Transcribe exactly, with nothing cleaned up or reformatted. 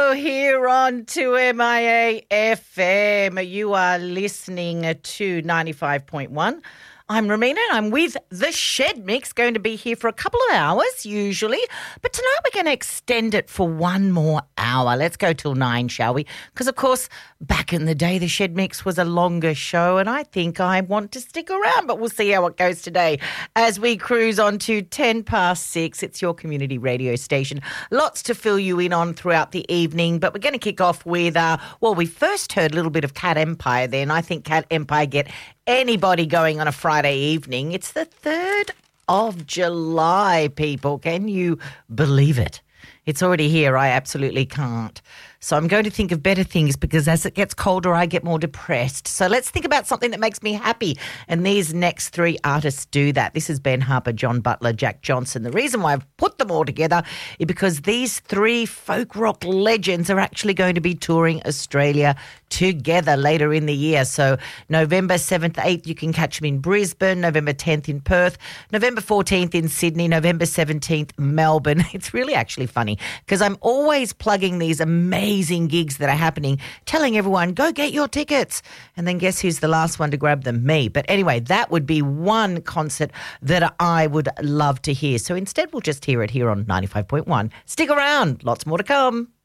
Hello, here on two M I A F M. You are listening to ninety-five point one. I'm Romina and I'm with The Shed Mix, going to be here for a couple of hours usually, but tonight we're going to extend it for one more hour. Let's go till nine, shall we? Because, of course, back in the day, The Shed Mix was a longer show and I think I want to stick around, but we'll see how it goes today as we cruise on to ten past six. It's your community radio station. Lots to fill you in on throughout the evening, but we're going to kick off with, uh, well, we first heard a little bit of Cat Empire then. I think Cat Empire get anybody going on a Friday evening. It's the third of July, people. Can you believe it? It's already here. I absolutely can't. So I'm going to think of better things because as it gets colder, I get more depressed. So let's think about something that makes me happy. And these next three artists do that. This is Ben Harper, John Butler, Jack Johnson. The reason why I've put them all together is because these three folk rock legends are actually going to be touring Australia together later in the year. So November seventh, eighth, you can catch them in Brisbane, November tenth in Perth, November fourteenth in Sydney, November seventeenth, Melbourne. It's really actually funny because I'm always plugging these amazing gigs that are happening, telling everyone, go get your tickets. And then guess who's the last one to grab them? Me. But anyway, that would be one concert that I would love to hear. So instead, we'll just hear it here on ninety-five point one. Stick around. Lots more to come.